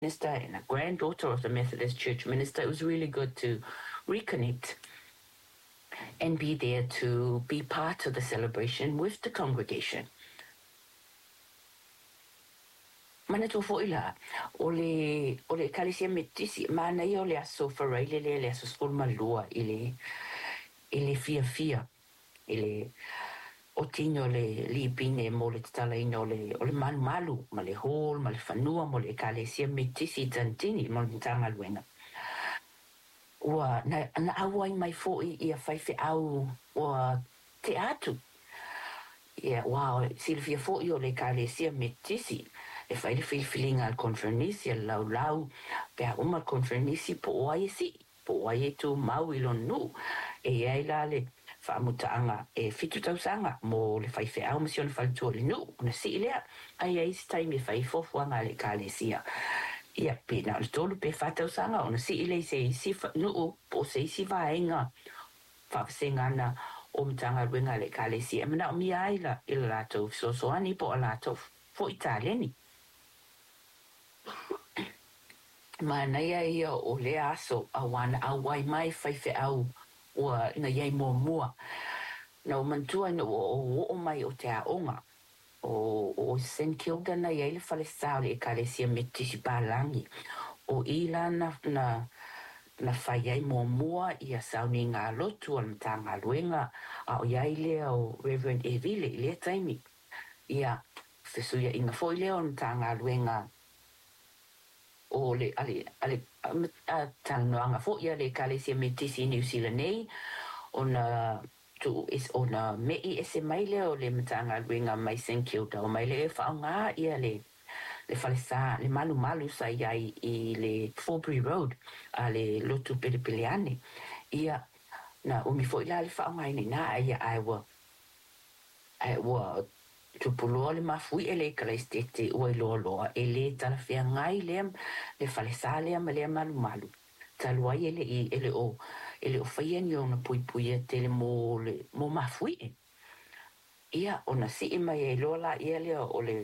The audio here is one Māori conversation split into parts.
minister and a granddaughter of the Methodist Church minister. It was really good to reconnect and be there to be part of the celebration with the congregation. Mana tō fo ila, ole kalesia metisi, mana i ole aso wharai le aso skol malua ile fia, ile o tino le lipine mo le tala ino ole malu, ma le hol, ma le whanua, mo le kalesia metisi tantini, mo le tanga luenga. Ua, na awai mai fo i a whaife au, ua te atu. Ia, wow, silfia fo i ole kalesia metisi, e fai le filinga al conferenisi al lau pe uma conferenisi po ai tu mau ilon nu e ai la le fa mutaanga e fitu tausanga mo le fai fe au mission fal tu le nu na si le ai time fai fo fuanga le kalesia ia pe na le tolu pe fa tausanga ona si le se si nu po se si vaenga fa sengana o mtanga wenga le kalesia mana mi ai la il lato so ani po lato fo italiani. Mana ia o le aso awana awai mai whaife au ua inga iei mua. Na mantua ina o mai o te aonga. O St. Kilda na iei le whale sao le kalesia metisi pālangi. O ila na whai iei mua ia sao ni ngā lotu al mta ngā luenga a o iei lea o Reverend Evile lea taimi. Ia fesuia inga foi lea o mta ngā luenga o le tanoanga fo ia le kalesia metisi New Zealand nei ona mei ese mai le o le matanga luenga mai St. Kilda o mai le whaonga ia le whalesa le malu sa iai i le Forbury Road a le lotu Peleane ia na umi fo ila le whaonga ina na ia aiwa tupulua le mafui e le kalaistete ua loa e le talawhia ngai le whalesa le malu. Taluai ele o whaia ni o na pui e tele mo mafui e. Ia o na si mai e lola ia le o le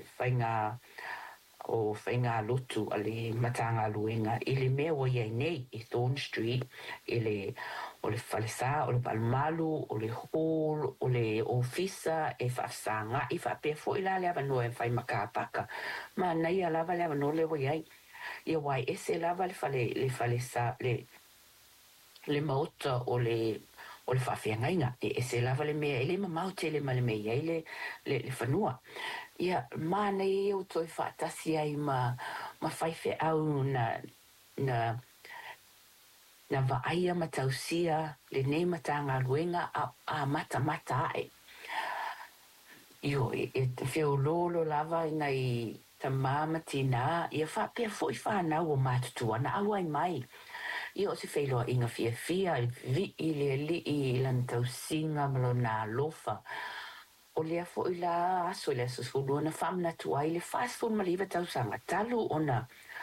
whainga lotu a le matanga luenga i le mea wa iai nei i Thorn Street o le whalesa, o le palmalu, o le hall, o le ofisa e whaasanga i whapea fo ila le avanoa e whai makapaka ma nei a lava le avanoa le wa iai ia wai ese lava le whalesa le maota o le whawhiangainga e se lava le mea ele mamau te le male mea le whanua ia mana e o toi whaatasi ai ma whaife au na vaaia matausia le nei matanga luenga a mata ae io e whio lolo lava ngai ta mama tina ia whapea foi whanau o matutua na awai mai ia o se whailoa inga fia vi i li lan tau singa malo na lofa o lea fo i la aso le aso sfulu na whamna tuai le fast food maliva tau sanga talu o na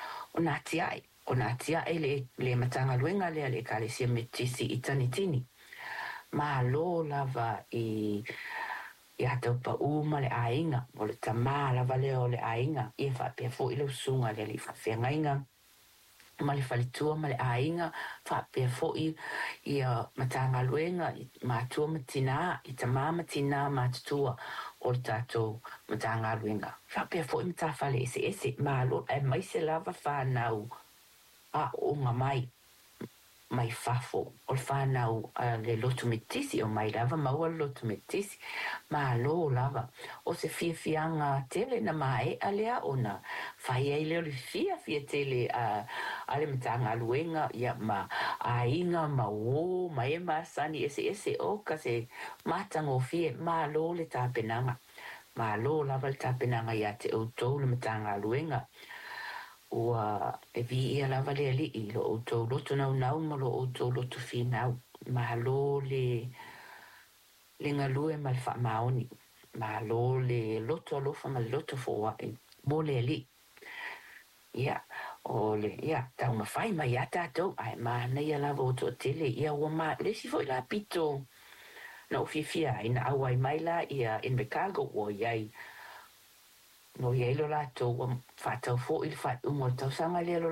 atiae le matanga luenga le kalesia metisi i tanitini ma lo lava i atau pa uma le ainga o le tamā lava leo le ainga ia whapea fo i le usunga le whawhiangainga ma le whalitua ma le ainga whapea fo i matanga luenga i mātua matina i tamā matina mātutua o le tātou matanga luenga whapea fo i matawhale ese ma lo e mai se lava whanau a o ngā mai fafo o le whanau le lotu metisi o mai lava maua lotu metisi ma lo lava o se fianga tele na mai alea o na whai ei leo le fia tele a le matanga luenga ia ma ainga ma o ma e masani ese o ka se matango fie ma lo le tāpenanga ma lo lava le tāpenanga ia te outou le matanga luenga ua e vi ia lava le ali i lo outou loto nau ma lo outou loto finau ma lo le ngalue ma le whaamaoni ma lo le loto alofa ma le loto foa mo le ali ia o le ia taunga whai ma ia tātou ai ma na ia lava outou tele ia ua ma le si foi la pito na o fia ina awai mai la ia in Chicago o iai no iai lo lātou ua whātau fō i le whai umo le tausanga lea lo